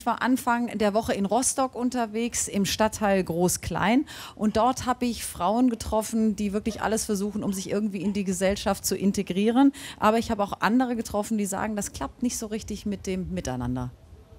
Ich war Anfang der Woche in Rostock unterwegs, im Stadtteil Groß-Klein. Und dort habe ich Frauen getroffen, die wirklich alles versuchen, um sich irgendwie in die Gesellschaft zu integrieren. Aber ich habe auch andere getroffen, die sagen, das klappt nicht so richtig mit dem Miteinander.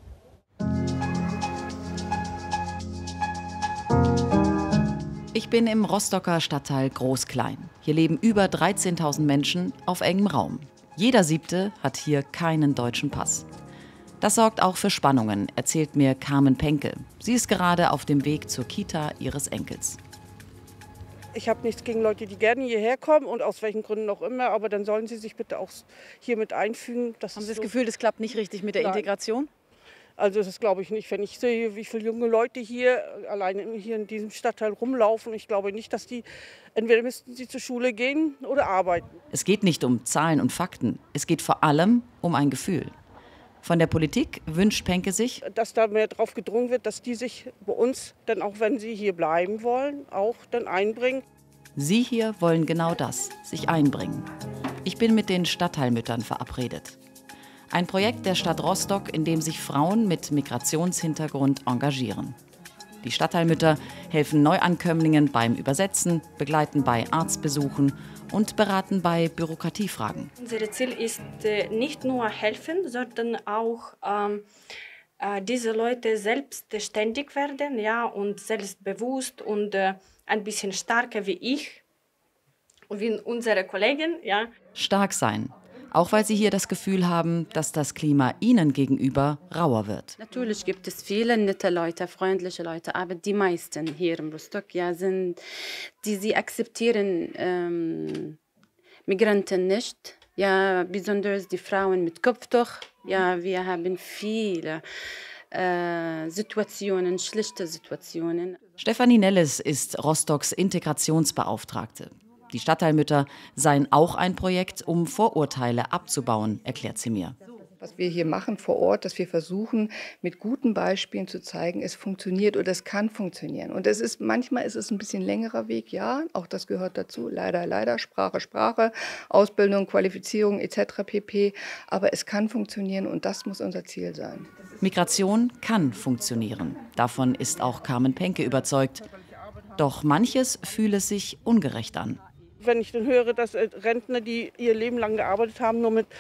Ich bin im Rostocker Stadtteil Groß-Klein. Hier leben über 13.000 Menschen auf engem Raum. Jeder Siebte hat hier keinen deutschen Pass. Das sorgt auch für Spannungen, erzählt mir Carmen Penke. Sie ist gerade auf dem Weg zur Kita ihres Enkels. Ich habe nichts gegen Leute, die gerne hierher kommen und aus welchen Gründen auch immer, aber dann sollen sie sich bitte auch hier mit einfügen. Haben Sie das Gefühl, das klappt nicht richtig mit der Integration? Also das glaube ich nicht. Wenn ich sehe, wie viele junge Leute hier alleine hier in diesem Stadtteil rumlaufen, ich glaube nicht, dass die, entweder müssten sie zur Schule gehen oder arbeiten. Es geht nicht um Zahlen und Fakten, es geht vor allem um ein Gefühl. Von der Politik wünscht Penke sich, dass da mehr drauf gedrungen wird, dass die sich bei uns, dann auch wenn sie hier bleiben wollen, auch dann einbringen. Sie hier wollen genau das, sich einbringen. Ich bin mit den Stadtteilmüttern verabredet. Ein Projekt der Stadt Rostock, in dem sich Frauen mit Migrationshintergrund engagieren. Die Stadtteilmütter helfen Neuankömmlingen beim Übersetzen, begleiten bei Arztbesuchen und beraten bei Bürokratiefragen. Unser Ziel ist nicht nur helfen, sondern auch diese Leute selbstständig werden, ja, und selbstbewusst und ein bisschen stärker wie ich und wie unsere Kollegen. Ja. Stark sein. Auch weil sie hier das Gefühl haben, dass das Klima ihnen gegenüber rauer wird. Natürlich gibt es viele nette Leute, freundliche Leute, aber die meisten hier in Rostock sie akzeptieren Migranten nicht. Ja, besonders die Frauen mit Kopftuch. Ja, wir haben viele Situationen, schlichte Situationen. Stefanie Nelles ist Rostocks Integrationsbeauftragte. Die Stadtteilmütter seien auch ein Projekt, um Vorurteile abzubauen, erklärt sie mir. Was wir hier machen vor Ort, dass wir versuchen, mit guten Beispielen zu zeigen, es funktioniert oder es kann funktionieren. Und manchmal ist es ein bisschen längerer Weg, ja, auch das gehört dazu, leider, Sprache, Ausbildung, Qualifizierung etc. pp. Aber es kann funktionieren und das muss unser Ziel sein. Migration kann funktionieren. Davon ist auch Carmen Penke überzeugt. Doch manches fühle sich ungerecht an. Wenn ich dann höre, dass Rentner, die ihr Leben lang gearbeitet haben, nur mit,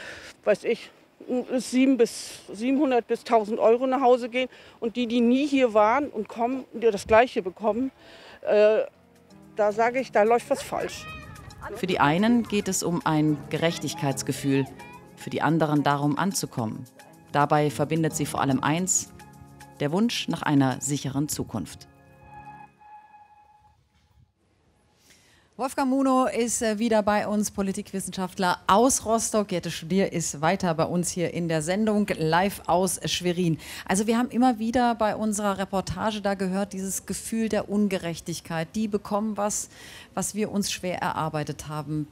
700 bis 1.000 Euro nach Hause gehen und die nie hier waren und kommen und das Gleiche bekommen, da sage ich, da läuft was falsch. Für die einen geht es um ein Gerechtigkeitsgefühl, für die anderen darum anzukommen. Dabei verbindet sie vor allem eins, der Wunsch nach einer sicheren Zukunft. Wolfgang Munow ist wieder bei uns, Politikwissenschaftler aus Rostock. Gerte Studier ist weiter bei uns hier in der Sendung, live aus Schwerin. Also wir haben immer wieder bei unserer Reportage da gehört, dieses Gefühl der Ungerechtigkeit. Die bekommen was wir uns schwer erarbeitet haben.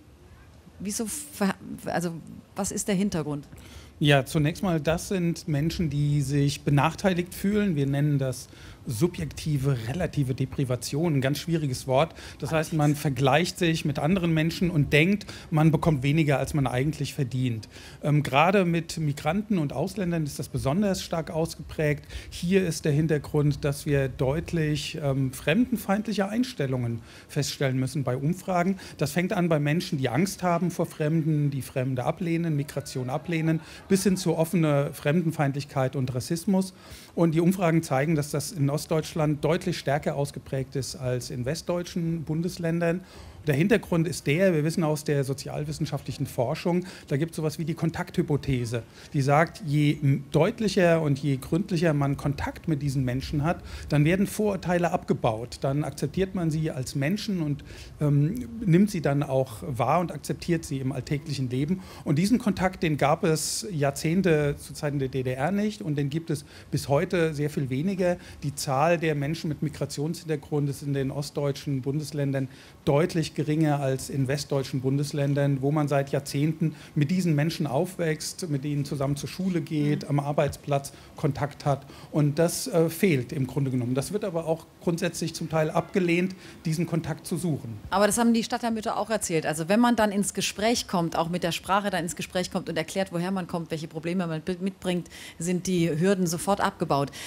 Was ist der Hintergrund? Ja, zunächst mal, das sind Menschen, die sich benachteiligt fühlen. Wir nennen das subjektive, relative Deprivation, ein ganz schwieriges Wort. Das heißt, man vergleicht sich mit anderen Menschen und denkt, man bekommt weniger, als man eigentlich verdient. Gerade mit Migranten und Ausländern ist das besonders stark ausgeprägt. Hier ist der Hintergrund, dass wir deutlich fremdenfeindliche Einstellungen feststellen müssen bei Umfragen. Das fängt an bei Menschen, die Angst haben vor Fremden, die Fremde ablehnen, Migration ablehnen, bis hin zu offener Fremdenfeindlichkeit und Rassismus. Und die Umfragen zeigen, dass das in Ostdeutschland deutlich stärker ausgeprägt ist als in westdeutschen Bundesländern. Der Hintergrund ist wir wissen aus der sozialwissenschaftlichen Forschung, da gibt es sowas wie die Kontakthypothese, die sagt, je deutlicher und je gründlicher man Kontakt mit diesen Menschen hat, dann werden Vorurteile abgebaut. Dann akzeptiert man sie als Menschen und nimmt sie dann auch wahr und akzeptiert sie im alltäglichen Leben. Und diesen Kontakt, den gab es Jahrzehnte zu Zeiten der DDR nicht und den gibt es bis heute sehr viel weniger. Die Zahl der Menschen mit Migrationshintergrund ist in den ostdeutschen Bundesländern deutlich geringer als in westdeutschen Bundesländern, wo man seit Jahrzehnten mit diesen Menschen aufwächst, mit ihnen zusammen zur Schule geht, am Arbeitsplatz Kontakt hat. Und das fehlt im Grunde genommen. Das wird aber auch grundsätzlich zum Teil abgelehnt, diesen Kontakt zu suchen. Aber das haben die Stadtteilmütter auch erzählt. Also wenn man dann ins Gespräch kommt, auch mit der Sprache dann ins Gespräch kommt und erklärt, woher man kommt, welche Probleme man mitbringt, sind die Hürden sofort abgebaut.